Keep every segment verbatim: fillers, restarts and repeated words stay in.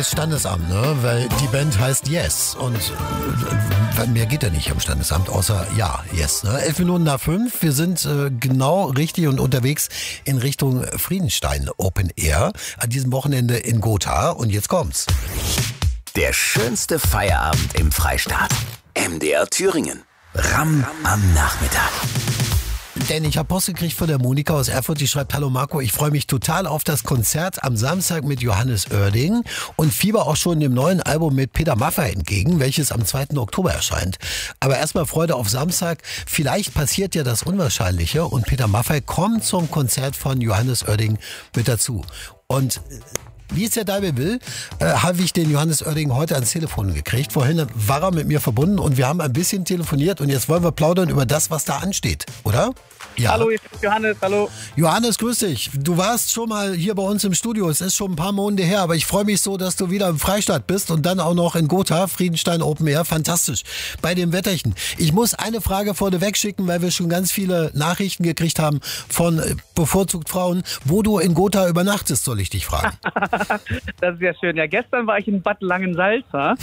das Standesamt, ne? Weil die Band heißt Yes und äh, mehr geht ja nicht am Standesamt, außer ja, Yes. Ne? Elf Minuten nach fünf, wir sind äh, genau richtig und unterwegs in Richtung Friedenstein Open Air an diesem Wochenende in Gotha und jetzt kommt's. Der schönste Feierabend im Freistaat. M D R Thüringen. Ram am Nachmittag. Denn ich habe Post gekriegt von der Monika aus Erfurt, die schreibt: Hallo Marco, ich freue mich total auf das Konzert am Samstag mit Johannes Oerding und fieber auch schon dem neuen Album mit Peter Maffay entgegen, welches am zweiten Oktober erscheint. Aber erstmal Freude auf Samstag. Vielleicht passiert ja das Unwahrscheinliche und Peter Maffay kommt zum Konzert von Johannes Oerding mit dazu. Und wie es der Deibel will, äh, habe ich den Johannes Oerding heute ans Telefon gekriegt. Vorhin war er mit mir verbunden und wir haben ein bisschen telefoniert und jetzt wollen wir plaudern über das, was da ansteht, oder? Ja. Hallo, ich bin Johannes, hallo. Johannes, grüß dich. Du warst schon mal hier bei uns im Studio. Es ist schon ein paar Monate her, aber ich freue mich so, dass du wieder im Freistaat bist und dann auch noch in Gotha, Friedenstein Open Air. Fantastisch. Bei dem Wetterchen. Ich muss eine Frage vorneweg schicken, weil wir schon ganz viele Nachrichten gekriegt haben von äh, bevorzugt Frauen. Wo du in Gotha übernachtest, soll ich dich fragen. Das ist ja schön. Ja, gestern war ich in Bad Langensalza.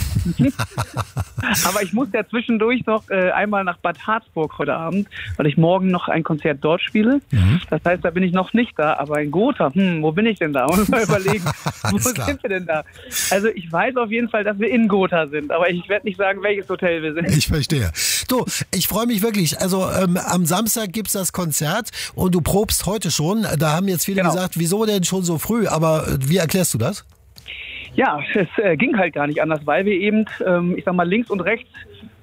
Aber ich muss ja zwischendurch noch äh, einmal nach Bad Harzburg heute Abend, weil ich morgen noch ein Konzert dort spiele. Mhm. Das heißt, da bin ich noch nicht da. Aber in Gotha, hm, wo bin ich denn da? Muss mal überlegen, wo sind wir denn da? Also ich weiß auf jeden Fall, dass wir in Gotha sind. Aber ich werde nicht sagen, welches Hotel wir sind. Ich verstehe. Du, ich freue mich wirklich. Also ähm, am Samstag gibt's das Konzert und du probst heute schon. Da haben jetzt viele genau. gesagt, wieso denn schon so früh? Aber äh, wie erklärst du das? Ja, es äh, ging halt gar nicht anders, weil wir eben, ähm, ich sag mal, links und rechts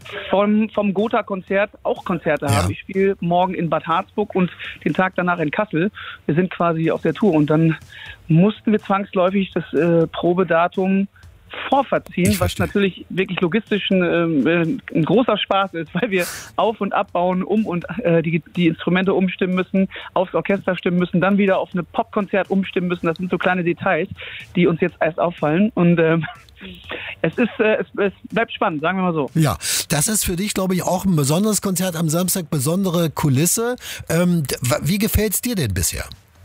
vom, vom Gotha-Konzert auch Konzerte ja. haben. Ich spiele morgen in Bad Harzburg und den Tag danach in Kassel. Wir sind quasi auf der Tour und dann mussten wir zwangsläufig das äh, Probedatum vorverziehen, was natürlich wirklich logistisch ein, äh, ein großer Spaß ist, weil wir auf- und abbauen, um und äh, die, die Instrumente umstimmen müssen, aufs Orchester stimmen müssen, dann wieder auf eine Popkonzert umstimmen müssen. Das sind so kleine Details, die uns jetzt erst auffallen und ähm, es ist, äh, es, es bleibt spannend, sagen wir mal so. Ja, das ist für dich, glaube ich, auch ein besonderes Konzert am Samstag, besondere Kulisse. Ähm, wie gefällt's dir denn bisher?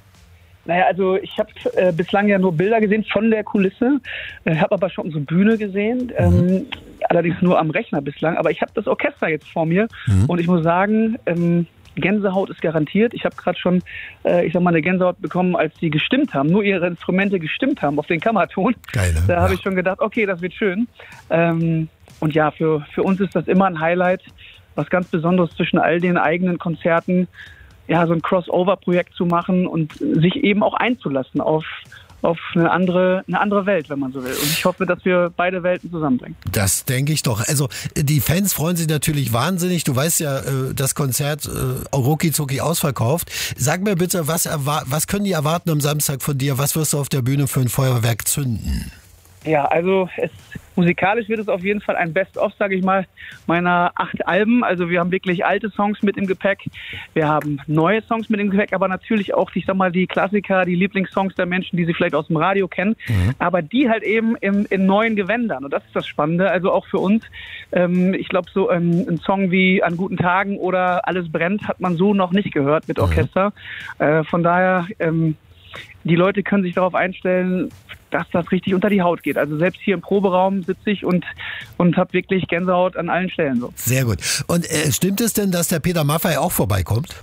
Naja, also ich habe äh, bislang ja nur Bilder gesehen von der Kulisse, äh, habe aber schon so Bühne gesehen, ähm, mhm. allerdings nur am Rechner bislang. Aber ich habe das Orchester jetzt vor mir mhm. und ich muss sagen, ähm, Gänsehaut ist garantiert. Ich habe gerade schon, äh, ich sag mal, eine Gänsehaut bekommen, als sie gestimmt haben, nur ihre Instrumente gestimmt haben auf den Kammerton. Geil, ne? Da habe ja. ich schon gedacht, okay, das wird schön. Ähm, und ja, für, für uns ist das immer ein Highlight, was ganz Besonderes zwischen all den eigenen Konzerten, ja, so ein Crossover-Projekt zu machen und sich eben auch einzulassen auf, auf eine andere, eine andere Welt, wenn man so will. Und ich hoffe, dass wir beide Welten zusammenbringen. Das denke ich doch. Also die Fans freuen sich natürlich wahnsinnig. Du weißt ja, das Konzert rucki zucki ausverkauft. Sag mir bitte, was, erwar- was können die erwarten am Samstag von dir? Was wirst du auf der Bühne für ein Feuerwerk zünden? Ja, also es, musikalisch wird es auf jeden Fall ein Best-of, sage ich mal, meiner acht Alben. Also wir haben wirklich alte Songs mit im Gepäck, wir haben neue Songs mit im Gepäck, aber natürlich auch, ich sag mal, die Klassiker, die Lieblingssongs der Menschen, die sie vielleicht aus dem Radio kennen, mhm. aber die halt eben im, in neuen Gewändern. Und das ist das Spannende, also auch für uns. Ähm, ich glaube, so ähm, ein Song wie An guten Tagen oder Alles brennt hat man so noch nicht gehört mit Orchester. Mhm. Äh, von daher, ähm, die Leute können sich darauf einstellen, dass das richtig unter die Haut geht. Also selbst hier im Proberaum sitze ich und, und habe wirklich Gänsehaut an allen Stellen. So. Sehr gut. Und äh, stimmt es denn, dass der Peter Maffay auch vorbeikommt?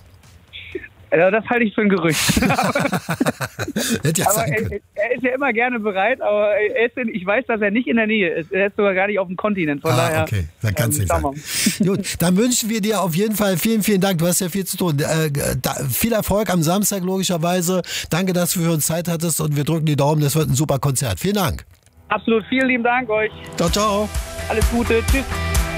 Ja, das halte ich für ein Gerücht. Hätte ja aber sein er, können. er ist ja immer gerne bereit, aber er ist in, ich weiß, dass er nicht in der Nähe ist. Er ist sogar gar nicht auf dem Kontinent. Von ah, daher, okay, dann kann es ähm, nicht sein. Gut, dann wünschen wir dir auf jeden Fall vielen, vielen Dank. Du hast ja viel zu tun. Äh, da, viel Erfolg am Samstag logischerweise. Danke, dass du für uns Zeit hattest und wir drücken die Daumen. Das wird ein super Konzert. Vielen Dank. Absolut, vielen lieben Dank euch. Ciao, ciao. Alles Gute. Tschüss.